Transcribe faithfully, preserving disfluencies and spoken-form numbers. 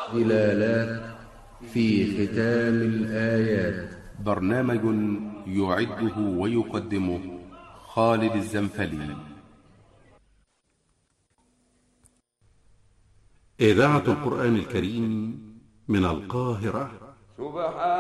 دلالات في ختام الآيات. برنامج يعده ويقدمه خالد الزنفلي. إذاعة القرآن الكريم من القاهرة. سبحان